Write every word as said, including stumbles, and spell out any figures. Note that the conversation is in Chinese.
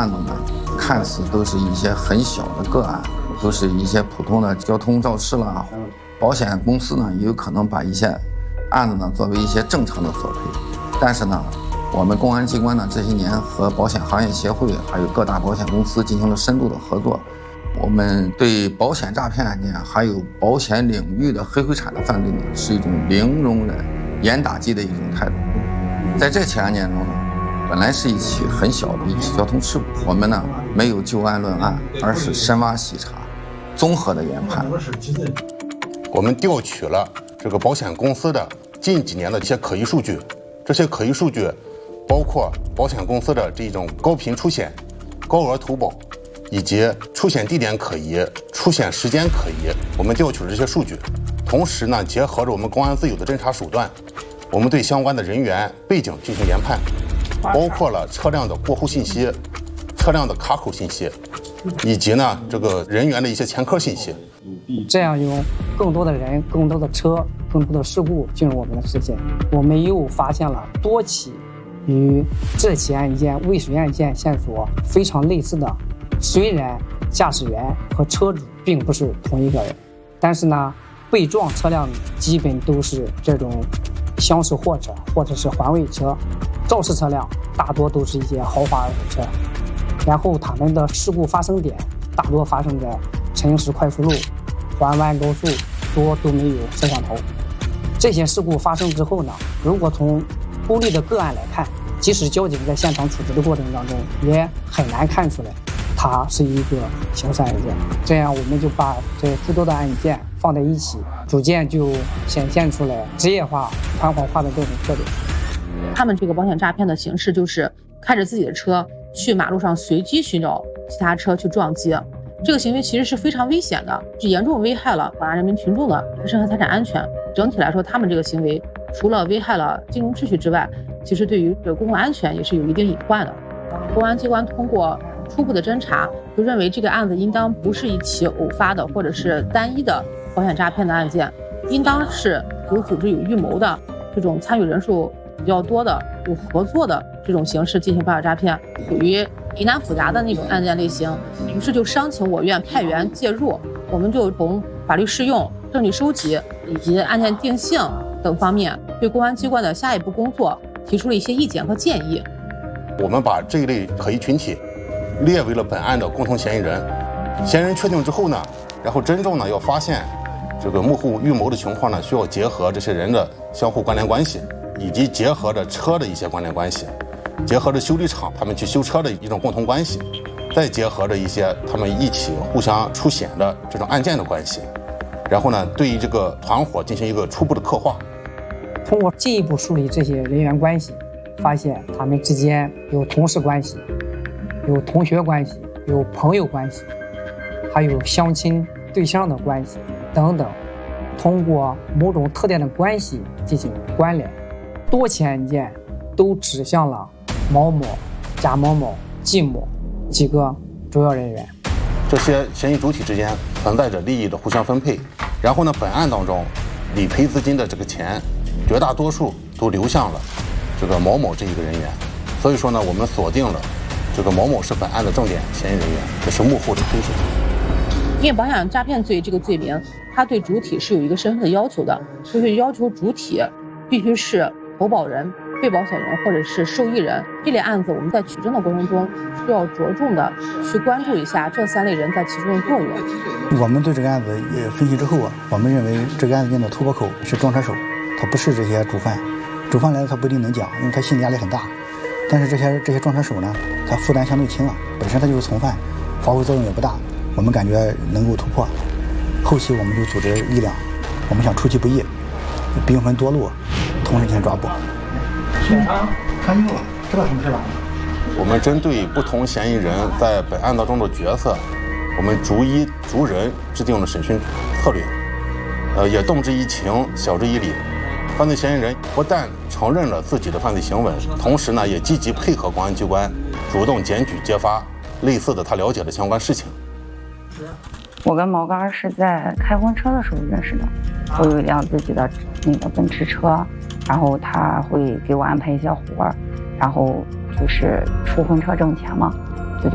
案子呢，看似都是一些很小的个案，都是一些普通的交通肇事啦，保险公司呢也有可能把一些案子呢作为一些正常的索赔。但是呢，我们公安机关呢这些年和保险行业协会还有各大保险公司进行了深度的合作，我们对保险诈骗案件还有保险领域的黑灰产的犯罪呢，是一种零容忍、严打击的一种态度。在这起案件中呢，本来是一起很小的一起交通事故，我们呢没有就案论案，而是深挖细查，综合的研判。 我们调取了这个保险公司的近几年的一些可疑数据，这些可疑数据包括保险公司的这种高频出险、高额投保，以及出险地点可疑、出险时间可疑。我们调取了这些数据，同时呢，结合着我们公安自有的侦查手段，我们对相关的人员背景进行研判，包括了车辆的过户信息、车辆的卡口信息，以及呢这个人员的一些前科信息。 这样有更多的人、更多的车、更多的事故进入我们的视线。我们又发现了多起与这起案件未遂案件线索非常类似的，虽然驾驶员和车主并不是同一个人，但是呢，被撞车辆基本都是这种厢式货车或者是环卫车，肇事车辆大多都是一些豪华二手车，然后他们的事故发生点大多发生在城市快速路、环湾高速，多都没有摄像头。这些事故发生之后呢，如果从孤立的个案来看，即使交警在现场处置的过程当中，也很难看出来它是一个刑事案件。这样我们就把这诸多的案件放在一起，逐渐就显现出来职业化、团伙化的这种特点。 他们这个保险诈骗的形式就是开着自己的车去马路上随机寻找其他车去撞击，这个行为其实是非常危险的，是严重危害了广大人民群众的人身和财产安全。整体来说，他们这个行为除了危害了金融秩序之外，其实对于这个公共安全也是有一定隐患的。公安机关通过初步的侦查，就认为这个案子应当不是一起偶发的或者是单一的保险诈骗的案件，应当是有组织有预谋的，这种参与人数比较多的、有合作的这种形式进行保险诈骗，属于疑难复杂的那种案件类型。于是就商请我院派员介入，我们就从法律适用、证据收集以及案件定性等方面，对公安机关的下一步工作提出了一些意见和建议。 我们把这一类可疑群体列为了本案的共同嫌疑人。嫌疑人确定之后呢，然后真正呢要发现这个幕后预谋的情况呢，需要结合这些人的相互关联关系，以及结合着车的一些关联关系，结合着修理厂他们去修车的一种共同关系，再结合着一些他们一起互相出险的这种案件的关系，然后呢，对于这个团伙进行一个初步的刻画。 通过进一步梳理这些人员关系，发现他们之间有同事关系、有同学关系、有朋友关系，还有相亲对象的关系等等。通过某种特定的关系进行关联，多起案件都指向了毛某、贾某某、季某几个主要人员。 这些嫌疑主体之间存在着利益的互相分配，然后呢，本案当中理赔资金的这个钱，绝大多数都流向了这个某某这一个人员。所以说呢，我们锁定了这个某某是本案的重点嫌疑人员，这是幕后的推手。 因为保险诈骗罪这个罪名，它对主体是有一个身份的要求的，就是要求主体必须是投保人、被保险人或者是受益人。这类案子我们在取证的过程中需要着重的去关注一下这三类人在其中的作用。 我们对这个案子也分析之后啊，我们认为这个案件的突破口是撞车手，他不是这些主犯。主犯来了他不一定能讲，因为他心理压力很大。但是这些这些撞车手呢，他负担相对轻了，本身他就是从犯，发挥作用也不大。我们感觉能够突破。后期我们就组织力量，我们想出其不意，兵分多路，同时进行抓捕。 警察看清了，知道什么事了？ 我们针对不同嫌疑人在本案当中的角色，我们逐一逐人制定了审讯策略，呃，也动之以情，晓之以理。犯罪嫌疑人不但承认了自己的犯罪行为，同时呢，也积极配合公安机关，主动检举揭发类似的他了解的相关事情。 我跟毛干是在开婚车的时候认识的，我有一辆自己的那个奔驰车，然后他会给我安排一些活儿，然后就是出婚车挣钱嘛。